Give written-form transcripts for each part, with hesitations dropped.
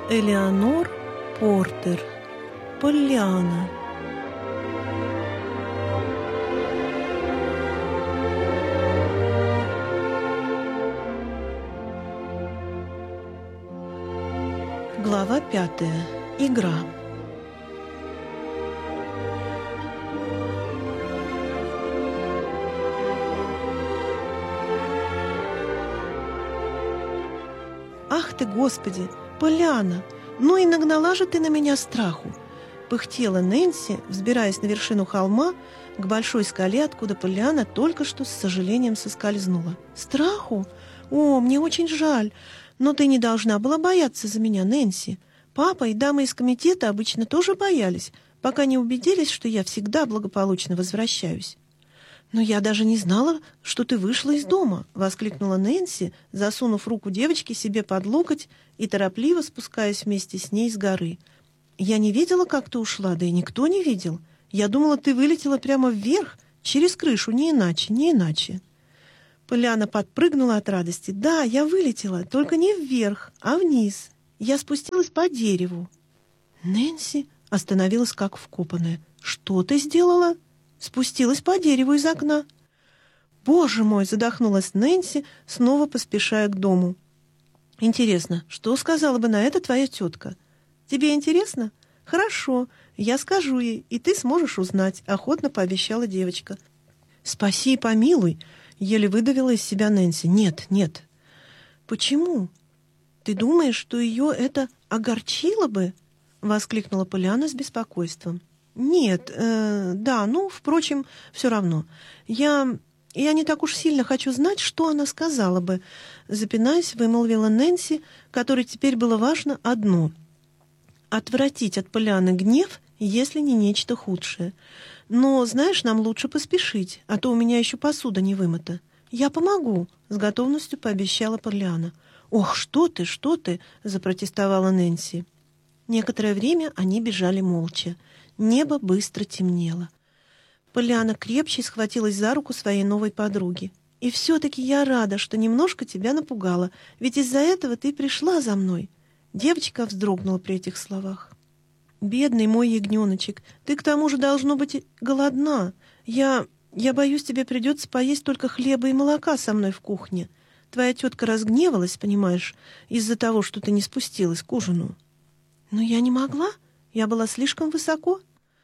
Элеонор Портер. Поллианна. Глава 5. Игра. «Ах ты, Господи! Поллианна! Ну и нагнала же ты на меня страху!» Пыхтела Нэнси, взбираясь на вершину холма к большой скале, откуда Поллианна только что с сожалением соскользнула. «Страху? О, мне очень жаль! Но ты не должна была бояться за меня, Нэнси. Папа и дамы из комитета обычно тоже боялись, пока не убедились, что я всегда благополучно возвращаюсь». «Но я даже не знала, что ты вышла из дома!» — воскликнула Нэнси, засунув руку девочки себе под локоть и торопливо спускаясь вместе с ней с горы. «Я не видела, как ты ушла, да и никто не видел. Я думала, ты вылетела прямо вверх, через крышу, не иначе, не иначе». Поллианна подпрыгнула от радости. «Да, я вылетела, только не вверх, а вниз. Я спустилась по дереву». Нэнси остановилась как вкопанная. «Что ты сделала?» «Спустилась по дереву из окна». «Боже мой!» — задохнулась Нэнси, снова поспешая к дому. «Интересно, что сказала бы на это твоя тетка?» «Тебе интересно? Хорошо, я скажу ей, и ты сможешь узнать», — охотно пообещала девочка. «Спаси и помилуй!» — еле выдавила из себя Нэнси. «Нет, нет». «Почему? Ты думаешь, что ее это огорчило бы?» — воскликнула Поллианна с беспокойством. «Нет, да, ну, впрочем, все равно. Я не так уж сильно хочу знать, что она сказала бы», — запинаясь, вымолвила Нэнси, которой теперь было важно одно — отвратить от Поллианны гнев, если не нечто худшее. «Но, знаешь, нам лучше поспешить, а то у меня еще посуда не вымыта». «Я помогу», — с готовностью пообещала Поллианна. «Ох, что ты!» — запротестовала Нэнси. Некоторое время они бежали молча. Небо быстро темнело. Поллианна крепче схватилась за руку своей новой подруги. «И все-таки я рада, что немножко тебя напугала, ведь из-за этого ты пришла за мной». Девочка вздрогнула при этих словах. «Бедный мой ягненочек, ты к тому же, должно быть, голодна. Я боюсь, тебе придется поесть только хлеба и молока со мной в кухне. Твоя тетка разгневалась, понимаешь, из-за того, что ты не спустилась к ужину». «Но я не могла, я была слишком высоко».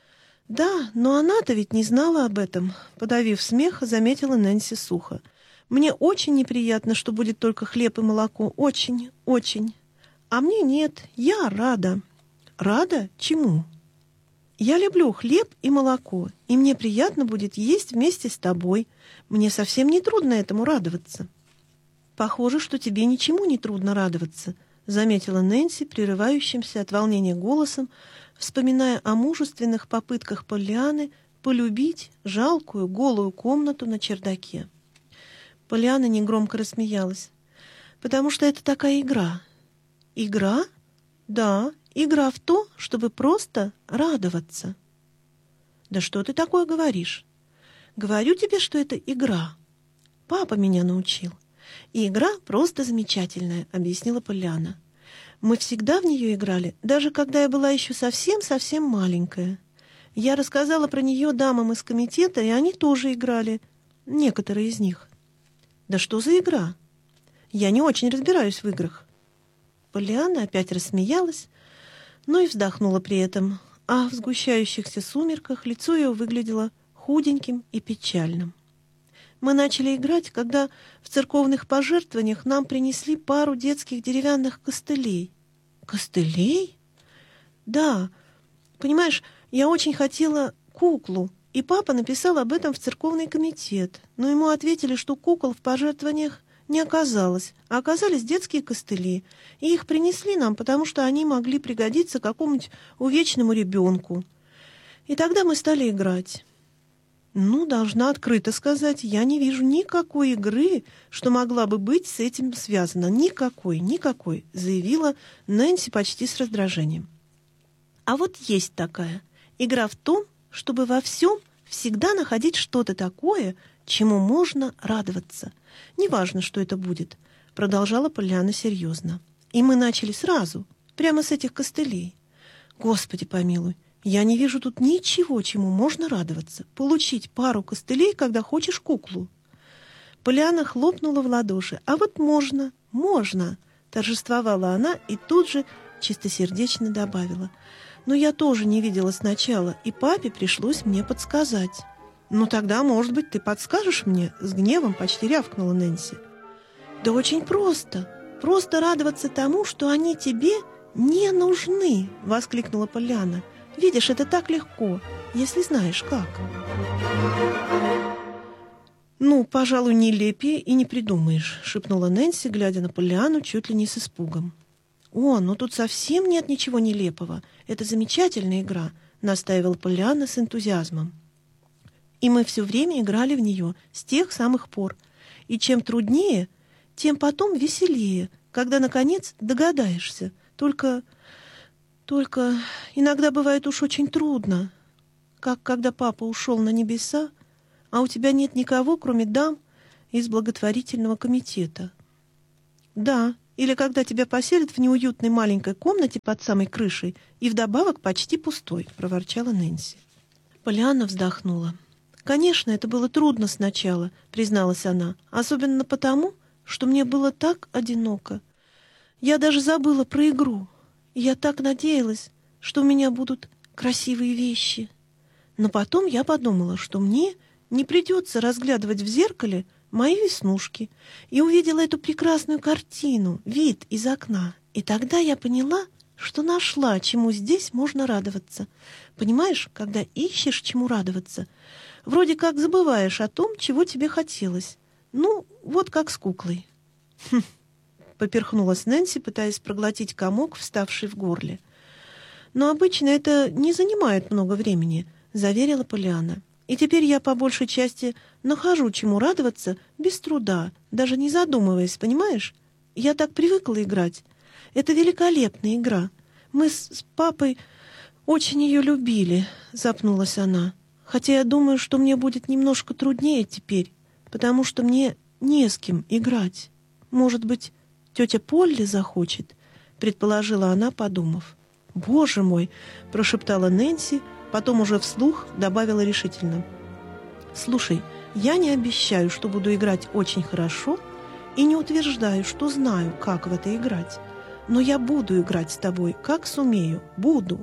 «Да, но она-то ведь не знала об этом», — подавив смех, заметила Нэнси сухо. «Мне очень неприятно, что будет только хлеб и молоко. Очень, очень. А мне нет, я рада». «Рада? Чему?» «Я люблю хлеб и молоко, и мне приятно будет есть вместе с тобой. Мне совсем не трудно этому радоваться». «Похоже, что тебе ничему не трудно радоваться», — заметила Нэнси, прерывающимся от волнения голосом, вспоминая о мужественных попытках Поллианны полюбить жалкую голую комнату на чердаке. Поллианна негромко рассмеялась. «Потому что это такая игра». «Игра? Да, игра в то, чтобы просто радоваться». «Да что ты такое говоришь?» «Говорю тебе, что это игра. Папа меня научил. И игра просто замечательная», — объяснила Поллианна. «Мы всегда в нее играли, даже когда я была еще совсем-совсем маленькая. Я рассказала про нее дамам из комитета, и они тоже играли. Некоторые из них». «Да что за игра? Я не очень разбираюсь в играх». Поллианна опять рассмеялась, но и вздохнула при этом, а в сгущающихся сумерках лицо ее выглядело худеньким и печальным. «Мы начали играть, когда в церковных пожертвованиях нам принесли пару детских деревянных костылей». «Костылей?» «Да. Понимаешь, я очень хотела куклу, и папа написал об этом в церковный комитет, но ему ответили, что кукол в пожертвованиях не оказалось, а оказались детские костыли, и их принесли нам, потому что они могли пригодиться какому-нибудь увечному ребенку. И тогда мы стали играть». «Ну, должна открыто сказать, я не вижу никакой игры, что могла бы быть с этим связана. Никакой», — заявила Нэнси почти с раздражением. «А вот есть такая. Игра в том, чтобы во всем всегда находить что-то такое, чему можно радоваться. Неважно, что это будет», — продолжала Поллианна серьезно. «И мы начали сразу. Прямо с этих костылей. Господи помилуй, я не вижу тут ничего, чему можно радоваться. Получить пару костылей, когда хочешь куклу. Полианна хлопнула в ладоши. «А вот можно, можно!» Торжествовала она и тут же чистосердечно добавила. «Но я тоже не видела сначала, и папе пришлось мне подсказать». «Ну тогда, может быть, ты подскажешь мне?» С гневом почти рявкнула Нэнси. «Да очень просто. Просто радоваться тому, что они тебе не нужны!» Воскликнула Полианна. «Видишь, это так легко, если знаешь как». «Ну, пожалуй, нелепее и не придумаешь», — шепнула Нэнси, глядя на Полианну чуть ли не с испугом. «О, ну тут совсем нет ничего нелепого. Это замечательная игра», — настаивала Полианна с энтузиазмом. «И мы все время играли в нее с тех самых пор. И чем труднее, тем потом веселее, когда, наконец, догадаешься. Только иногда бывает уж очень трудно, как когда папа ушел на небеса, а у тебя нет никого, кроме дам из благотворительного комитета. Да, или когда тебя поселят в неуютной маленькой комнате под самой крышей и вдобавок почти пустой», — проворчала Нэнси. Полианна вздохнула. «Конечно, это было трудно сначала», — призналась она, «особенно потому, что мне было так одиноко. Я даже забыла про игру, и я так надеялась, что у меня будут красивые вещи. Но потом я подумала, что мне не придется разглядывать в зеркале мои веснушки, и увидела эту прекрасную картину, вид из окна. И тогда я поняла, что нашла, чему здесь можно радоваться. Понимаешь, когда ищешь, чему радоваться, вроде как забываешь о том, чего тебе хотелось. Ну, вот как с куклой». «Хм», — поперхнулась Нэнси, пытаясь проглотить комок, вставший в горле. «Но обычно это не занимает много времени», — заверила Полианна. «И теперь я по большей части нахожу, чему радоваться, без труда, даже не задумываясь, понимаешь? Я так привыкла играть. Это великолепная игра. Мы с папой очень ее любили», — запнулась она. «Хотя я думаю, что мне будет немножко труднее теперь, потому что мне не с кем играть. Может быть, тетя Полли захочет?» — предположила она, подумав. «Боже мой!» — прошептала Нэнси, потом уже вслух добавила решительно. «Слушай, я не обещаю, что буду играть очень хорошо, и не утверждаю, что знаю, как в это играть. Но я буду играть с тобой, как сумею. Буду.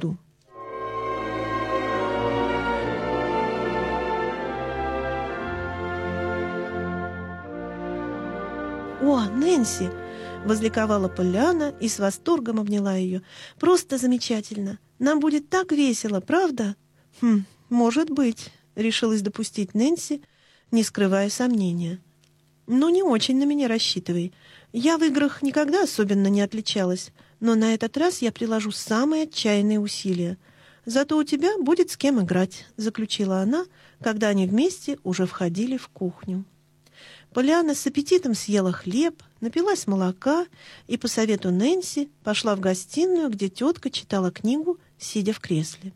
«О, Нэнси!» — возликовала Полианна и с восторгом обняла ее. «Просто замечательно! Нам будет так весело, правда?» «Может быть», — решилась допустить Нэнси, не скрывая сомнения. «Но не очень на меня рассчитывай. Я в играх никогда особенно не отличалась, но на этот раз я приложу самые отчаянные усилия. Зато у тебя будет с кем играть», — заключила она, когда они вместе уже входили в кухню. Полианна с аппетитом съела хлеб, напилась молока и, по совету Нэнси, пошла в гостиную, где тетка читала книгу, сидя в кресле.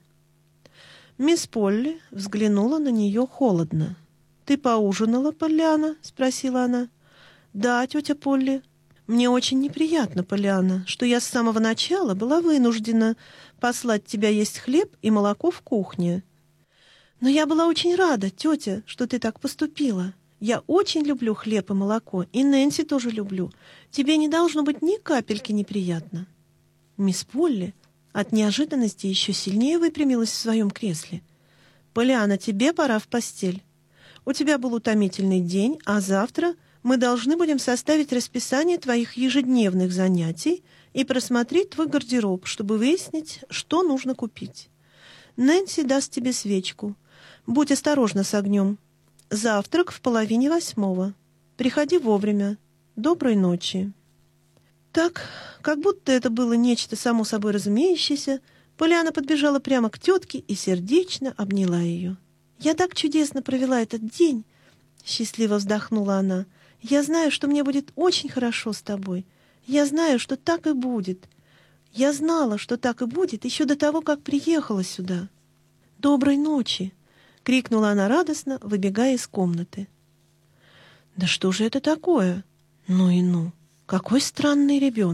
Мисс Полли взглянула на нее холодно. «Ты поужинала, Полианна?» — спросила она. «Да, тетя Полли. Мне очень неприятно, Полианна, что я с самого начала была вынуждена послать тебя есть хлеб и молоко в кухне. Но я была очень рада, тетя, что ты так поступила. Я очень люблю хлеб и молоко, и Нэнси тоже люблю. Тебе не должно быть ни капельки неприятно». Мисс Полли от неожиданности еще сильнее выпрямилась в своем кресле. «Полианна, тебе пора в постель. У тебя был утомительный день, а завтра мы должны будем составить расписание твоих ежедневных занятий и просмотреть твой гардероб, чтобы выяснить, что нужно купить. Нэнси даст тебе свечку. Будь осторожна с огнем. Завтрак в 7:30. Приходи вовремя. Доброй ночи». Так, как будто это было нечто само собой разумеющееся, Полианна подбежала прямо к тетке и сердечно обняла ее. «Я так чудесно провела этот день!» — счастливо вздохнула она. «Я знаю, что мне будет очень хорошо с тобой. Я знаю, что так и будет. Я знала, что так и будет еще до того, как приехала сюда. Доброй ночи!» — крикнула она радостно, выбегая из комнаты. «Да что же это такое? Ну и ну! Какой странный ребенок!»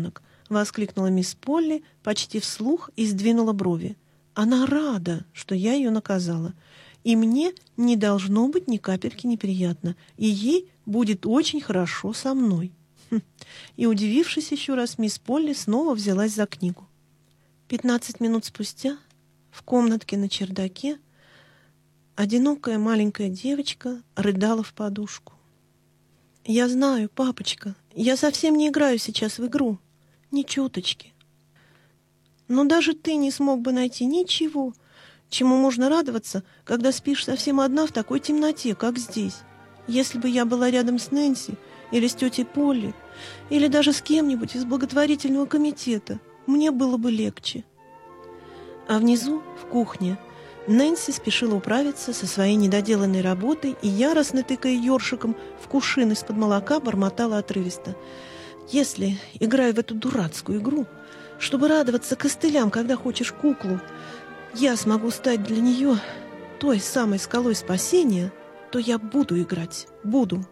— воскликнула мисс Полли почти вслух и сдвинула брови. «Она рада, что я ее наказала. И мне не должно быть ни капельки неприятно, и ей будет очень хорошо со мной». И, удивившись еще раз, мисс Полли снова взялась за книгу. 15 минут спустя в комнатке на чердаке одинокая маленькая девочка рыдала в подушку. «Я знаю, папочка, я совсем не играю сейчас в игру, ни чуточки. Но даже ты не смог бы найти ничего, чему можно радоваться, когда спишь совсем одна в такой темноте, как здесь. Если бы я была рядом с Нэнси или с тетей Полли, или даже с кем-нибудь из благотворительного комитета, мне было бы легче». А внизу, в кухне, Нэнси спешила управиться со своей недоделанной работой и, яростно тыкая ёршиком в кувшин из-под молока, бормотала отрывисто: «Если, играя в эту дурацкую игру, чтобы радоваться костылям, когда хочешь куклу, я смогу стать для нее той самой скалой спасения, то я буду играть, буду».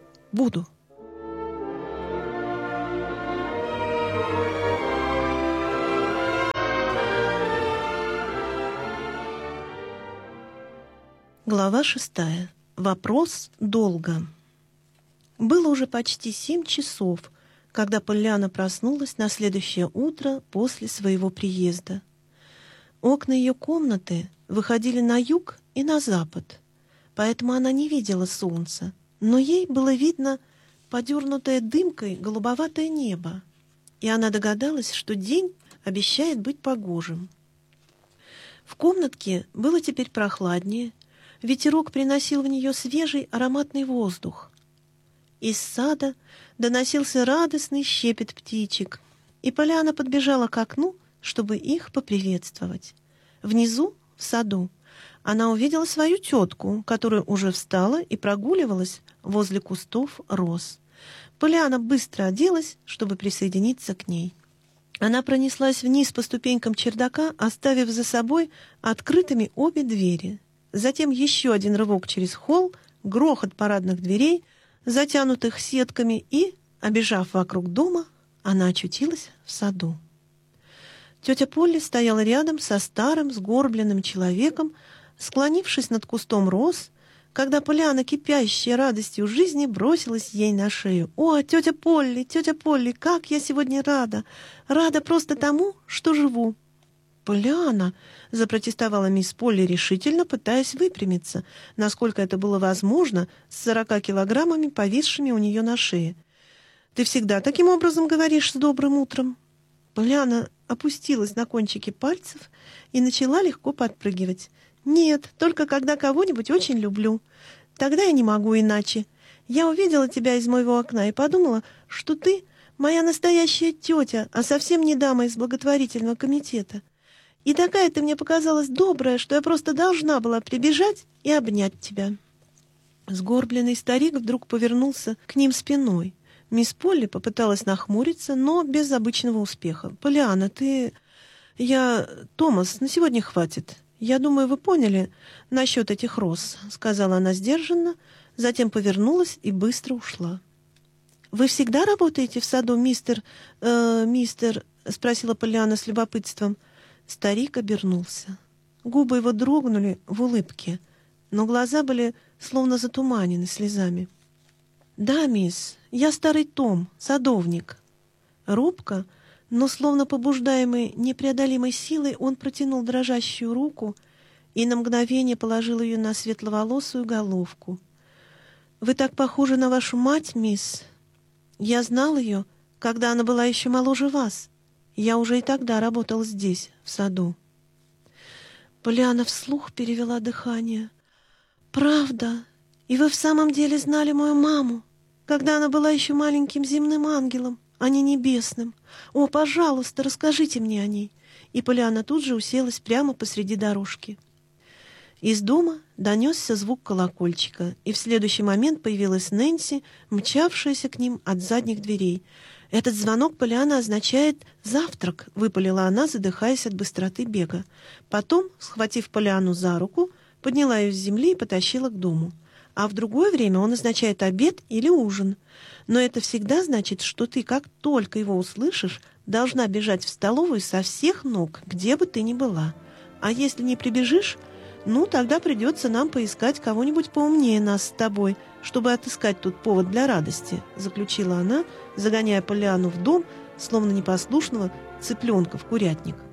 Глава 6. Вопрос долга. Было уже почти 7 часов, когда Поллианна проснулась на следующее утро после своего приезда. Окна ее комнаты выходили на юг и на запад, поэтому она не видела солнца, но ей было видно подернутое дымкой голубоватое небо, и она догадалась, что день обещает быть погожим. В комнатке было теперь прохладнее, ветерок приносил в нее свежий ароматный воздух. Из сада доносился радостный щепет птичек, и Поллианна подбежала к окну, чтобы их поприветствовать. Внизу, в саду, она увидела свою тетку, которая уже встала и прогуливалась возле кустов роз. Поллианна быстро оделась, чтобы присоединиться к ней. Она пронеслась вниз по ступенькам чердака, оставив за собой открытыми обе двери. Затем еще один рывок через холл, грохот парадных дверей, затянутых сетками, и, обежав вокруг дома, она очутилась в саду. Тетя Полли стояла рядом со старым сгорбленным человеком, склонившись над кустом роз, когда Поллианна, кипящая радостью жизни, бросилась ей на шею. «О, тетя Полли, как я сегодня рада! Рада просто тому, что живу!» «Поллианна!» — запротестовала мисс Полли решительно, пытаясь выпрямиться, насколько это было возможно, с 40 килограммами, повисшими у нее на шее. «Ты всегда таким образом говоришь с добрым утром?» Поллианна опустилась на кончики пальцев и начала легко подпрыгивать. «Нет, только когда кого-нибудь очень люблю. Тогда я не могу иначе. Я увидела тебя из моего окна и подумала, что ты моя настоящая тетя, а совсем не дама из благотворительного комитета. И такая ты мне показалась добрая, что я просто должна была прибежать и обнять тебя». Сгорбленный старик вдруг повернулся к ним спиной. Мисс Полли попыталась нахмуриться, но без обычного успеха. «Поллианна, ты... Томас, на сегодня хватит. Я думаю, вы поняли насчет этих роз», — сказала она сдержанно, затем повернулась и быстро ушла. «Вы всегда работаете в саду, мистер...» — спросила Поллианна с любопытством. Старик обернулся. Губы его дрогнули в улыбке, но глаза были словно затуманены слезами. «Да, мисс, я старый Том, садовник». Робко, но словно побуждаемый непреодолимой силой, он протянул дрожащую руку и на мгновение положил ее на светловолосую головку. «Вы так похожи на вашу мать, мисс. Я знал ее, когда она была еще моложе вас. Я уже и тогда работал здесь, в саду». Поллианна вслух перевела дыхание. «Правда? И вы в самом деле знали мою маму, когда она была еще маленьким земным ангелом, а не небесным? О, пожалуйста, расскажите мне о ней». И Поллианна тут же уселась прямо посреди дорожки. Из дома донесся звук колокольчика, и в следующий момент появилась Нэнси, мчавшаяся к ним от задних дверей. «Этот звонок, Поллианна, означает завтрак», — выпалила она, задыхаясь от быстроты бега. Потом, схватив Поллианну за руку, подняла ее с земли и потащила к дому. А в другое время он означает обед или ужин. Но это всегда значит, что ты, как только его услышишь, должна бежать в столовую со всех ног, где бы ты ни была. А если не прибежишь, ну, тогда придется нам поискать кого-нибудь поумнее нас с тобой, чтобы отыскать тут повод для радости», — заключила она, загоняя Поллианну в дом, словно непослушного цыпленка в курятник.